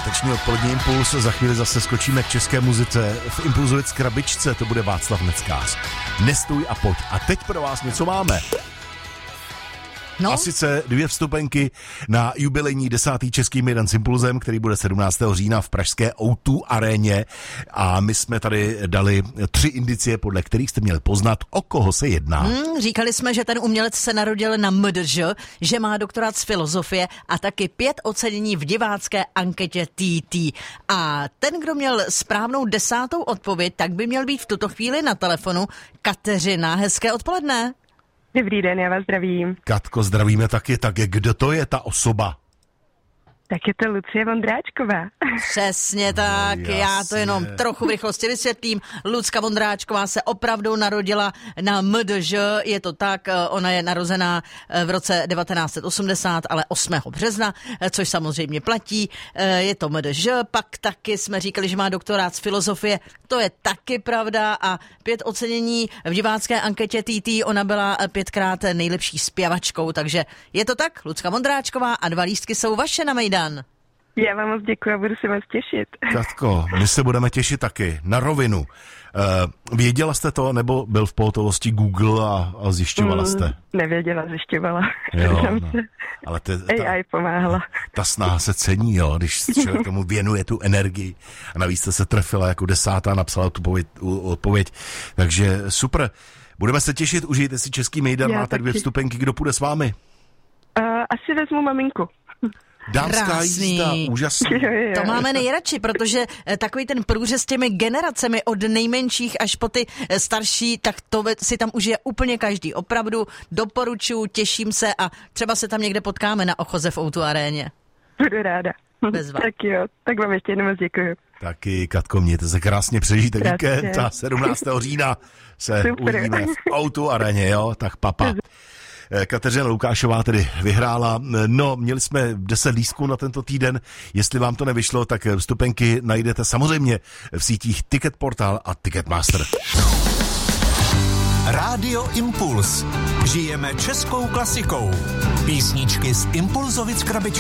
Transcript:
Páteční odpolední impuls, za chvíli zase skočíme k české muzice. V Impulzovic krabičce to bude Václav Neckář. Nestůj a pojď. A teď pro vás něco máme. No? A sice 2 vstupenky na jubilejní 10. český mejdan s Impulzem, který bude 17. října v pražské O2 aréně. A my jsme tady dali 3 indicie, podle kterých jste měli poznat, o koho se jedná. Říkali jsme, že ten umělec se narodil na MDŽ, že má doktorát z filozofie a taky 5 ocenění v divácké anketě TT. A ten, kdo měl správnou 10. odpověď, tak by měl být v tuto chvíli na telefonu. Kateřina, hezké odpoledne. Dobrý den, já vás zdravím. Katko, zdravíme taky. Tak kdo to je ta osoba? Tak je to Lucie Vondráčková. Přesně tak, No, já to jenom trochu v rychlosti vysvětlím. Lucka Vondráčková se opravdu narodila na MDŽ, je to tak, ona je narozená v roce 1980, ale 8. března, což samozřejmě platí, je to MDŽ, pak taky jsme říkali, že má doktorát z filozofie, to je taky pravda a 5 ocenění v divácké anketě TT, ona byla 5krát nejlepší zpěvačkou, takže je to tak, Lucka Vondráčková a 2 lístky jsou vaše na mejdan. Já vám moc děkuji a budu se moc těšit. Katko, my se budeme těšit taky. Na rovinu. Věděla jste to, nebo byl v pohotovosti Google a zjišťovala jste? Nevěděla, zjišťovala. Jo, no. Ale AI pomáhala. Ta snaha se cení, jo, když člověk tomu věnuje tu energii. A navíc jste se trefila jako 10. a napsala tu odpověď. Takže super. Budeme se těšit, užijte si český mejdan, máte 2 vstupenky, kdo půjde s vámi? Asi vezmu maminku. Dámská jízda, úžasný. Jo. To máme nejradši, protože takový ten průřez těmi generacemi od nejmenších až po ty starší, tak to si tam užije úplně každý. Opravdu doporučuji, těším se a třeba se tam někde potkáme na Ochoze v O2 aréně. Budu ráda. Bezva. Tak jo, tak vám ještě jednou moc děkuji. Taky, Katko, mějte se krásně, přežijte víkend a 17. října se uvidíme v O2 aréně, jo, tak papa. Kateřina Lukášová tedy vyhrála. No, měli jsme 10 lístků na tento týden. Jestli vám to nevyšlo, tak vstupenky najdete samozřejmě v sítích Ticketportal a Ticketmaster. Rádio Impuls. Žijeme českou klasikou. Písničky z Impulzovic krabičky.